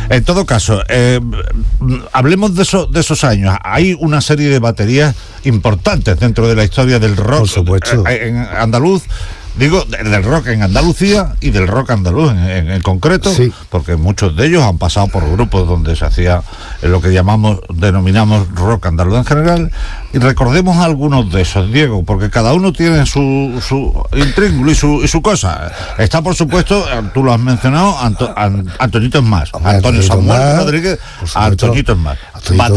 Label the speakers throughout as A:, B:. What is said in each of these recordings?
A: En todo caso, hablemos de esos años. Hay una serie de baterías importantes dentro de la historia del rock,
B: por supuesto,
A: en andaluz. Digo, del rock en Andalucía y del rock andaluz en concreto, sí, porque muchos de ellos han pasado por grupos donde se hacía lo que denominamos rock andaluz en general. Y recordemos algunos de esos, Diego, porque cada uno tiene su intríngulo y su cosa. Está, por supuesto, tú lo has mencionado, Antoñito es más, Antonio Samuel Rodríguez, Antoñito es más.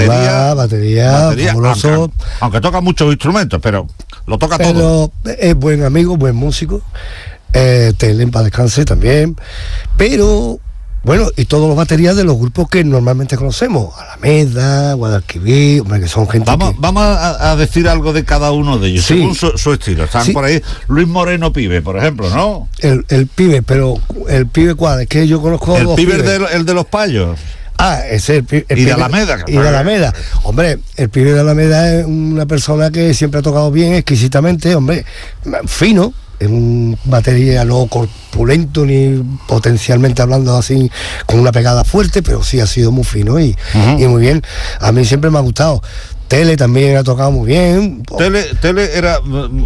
B: Batería, fabuloso.
A: Aunque toca muchos instrumentos, pero lo toca todo.
B: Es buen amigo, buen músico. Tele en paz descanse también. Pero bueno, y todos los baterías de los grupos que normalmente conocemos, Alameda, Guadalquivir, hombre, que son gente.
A: Vamos a decir algo de cada uno de ellos,
B: sí,
A: según su estilo. Están por ahí Luis Moreno Pibe, por ejemplo, ¿no?
B: El Pibe, pero ¿el Pibe cuál? Es que yo conozco
A: el Pibe el de los Payos.
B: Ese es
A: y de Alameda.
B: Y de Alameda. Hombre, el Pibe de Alameda es una persona que siempre ha tocado bien, exquisitamente, hombre, fino. Es un batería no corpulento ni potencialmente hablando así con una pegada fuerte, pero sí ha sido muy fino y muy bien. A mí siempre me ha gustado. Tele también ha tocado muy bien.
A: Tele era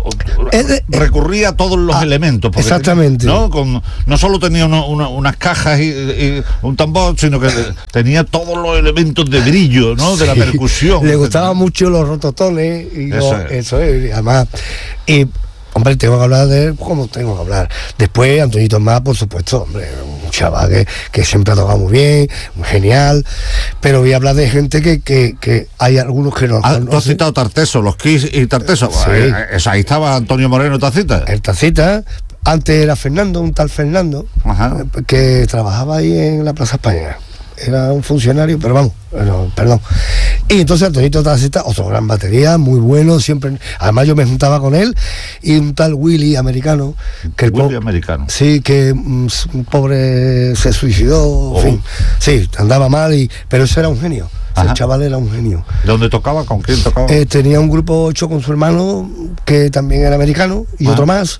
A: recurría a todos los elementos,
B: exactamente,
A: no solo tenía unas cajas y un tambor, sino que tenía todos los elementos de brillo, ¿no? De la percusión.
B: Le gustaban mucho los rototones y eso es, además. Hombre, tengo que hablar de él como tengo que hablar. Después, Antoñito más, por supuesto, hombre, un chaval que siempre ha tocado muy bien, genial. Pero voy a hablar de gente que hay algunos que no conocen.
A: Tú has citado Tarteso, los Kiss y Tarteso.
B: Sí.
A: Ahí estaba Antonio Moreno Tacita.
B: El Tacita. Antes era Fernando, un tal Fernando, que trabajaba ahí en la Plaza España. Era un funcionario, pero vamos, perdón. Y entonces Antonito Tacita, otro gran batería, muy bueno, siempre. Además yo me juntaba con él y un tal Willy americano, que
A: americano.
B: Sí, que un pobre se suicidó, en fin. Sí, andaba mal, pero ese era un genio. El chaval era un genio.
A: ¿Dónde tocaba? ¿Con quién tocaba?
B: Tenía un grupo hecho con su hermano, que también era americano, y otro más.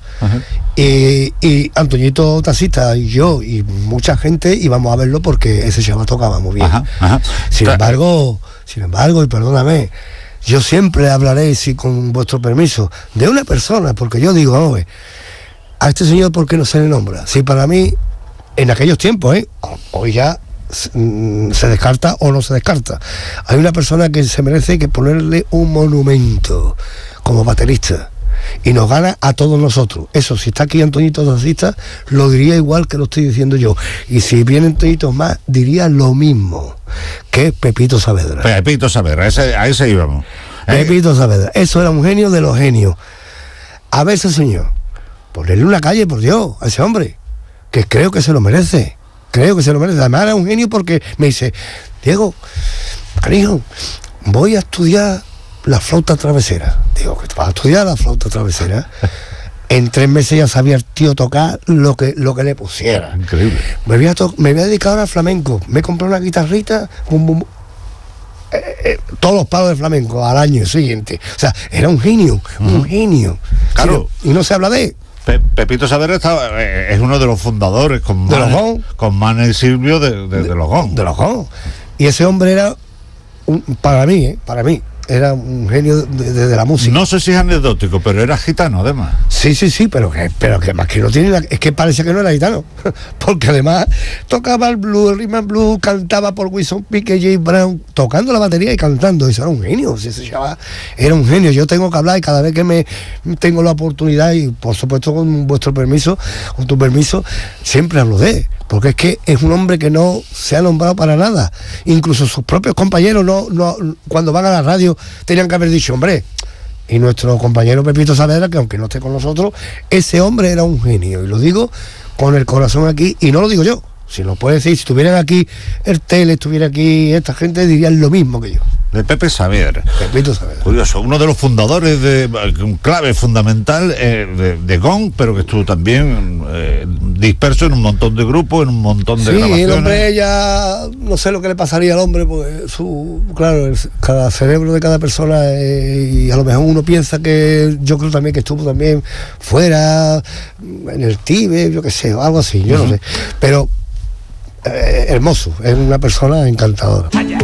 B: Y Antoñito Tacita y yo y mucha gente íbamos a verlo porque ese chaval tocaba muy bien. Sin embargo, y perdóname, yo siempre hablaré, si con vuestro permiso, de una persona, porque yo digo, vamos a ver, a este señor, ¿por qué no se le nombra? Si para mí, en aquellos tiempos, hoy ya se descarta o no se descarta. Hay una persona que se merece que ponerle un monumento como baterista y nos gana a todos nosotros. Eso, si está aquí Antoñito Tacita, lo diría igual que lo estoy diciendo yo, y si vienen Toñitos más, diría lo mismo, que es Pepito Saavedra.
A: Pepito Saavedra, a ese íbamos.
B: Pepito Saavedra, eso era un genio de los genios. A ver, ese señor, ponerle una calle, por Dios, a ese hombre, que creo que se lo merece. Además era un genio porque me dice, Diego, cariño, voy a estudiar la flauta travesera. Digo, ¿que vas a estudiar la flauta travesera? En 3 meses ya sabía el tío tocar lo que le pusiera.
A: Increíble.
B: Me voy a dedicar ahora al flamenco. Me compré una guitarrita, todos los palos de flamenco al año siguiente. O sea, era un genio, un genio.
A: Claro.
B: Y no se habla de él.
A: Pepito Saavedra es uno de los fundadores con Mane y Silvio de los Gong.
B: De los Gong. Y ese hombre era, para mí, era un genio de la música.
A: No sé si es anecdótico, pero era gitano además.
B: Sí, pero que más que no tiene es que parece que no era gitano, porque además tocaba el blues, el rhythm and blues, cantaba por Wilson Pickett, James Brown, tocando la batería y cantando. Eso era un genio, ese chaval era un genio. Yo tengo que hablar y cada vez que me tengo la oportunidad, y por supuesto con vuestro permiso, con tu permiso, siempre hablo de él. Porque es que es un hombre que no se ha nombrado para nada. Incluso sus propios compañeros no cuando van a la radio tenían que haber dicho, hombre. Y nuestro compañero Pepito Saavedra, que aunque no esté con nosotros, ese hombre era un genio. Y lo digo con el corazón aquí, y no lo digo yo. Si lo puede decir, si estuvieran aquí el Tele, estuviera aquí esta gente, dirían lo mismo que yo.
A: De Pepe Saavedra.
B: Pepito Saavedra.
A: Curioso, uno de los fundadores un clave fundamental de Gong, pero que estuvo también disperso en un montón de grupos, en un montón de grabaciones.
B: Sí, el hombre ya, no sé lo que le pasaría al hombre, pues claro, cada cerebro de cada persona, y a lo mejor uno piensa que, yo creo también que estuvo también fuera, en el Tíbet, yo qué sé, o algo así, yo no sé, pero hermoso, es una persona encantadora.